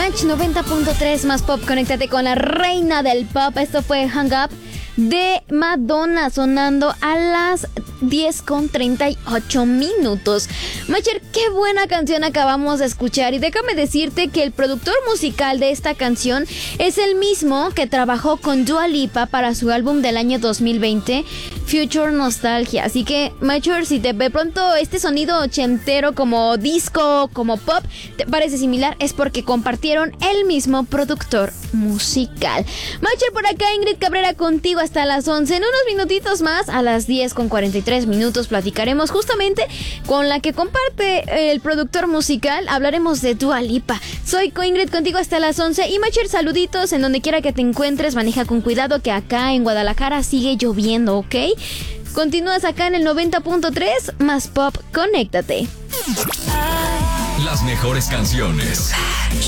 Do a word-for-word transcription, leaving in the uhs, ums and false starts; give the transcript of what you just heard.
Match noventa punto tres más pop, conéctate con la reina del pop. Esto fue Hang Up de Madonna, sonando a las diez con treinta y ocho minutos. Macher, qué buena canción acabamos de escuchar, y déjame decirte que el productor musical de esta canción es el mismo que trabajó con Dua Lipa para su álbum del año dos mil veinte, Future Nostalgia. Así que, Macher, si te de pronto este sonido ochentero como disco, como pop, te parece similar, es porque compartieron el mismo productor musical. Macher, por acá Ingrid Cabrera contigo hasta las once. En unos minutitos más, a las diez con cuarenta y tres minutos, platicaremos justamente con la que comparte el productor musical. Hablaremos de Dua Lipa. Soy Ingrid contigo hasta las once. Y Macher, saluditos en donde quiera que te encuentres. Maneja con cuidado que acá en Guadalajara sigue lloviendo, ¿ok? Continúas acá en el noventa punto tres más pop, conéctate. Las mejores canciones.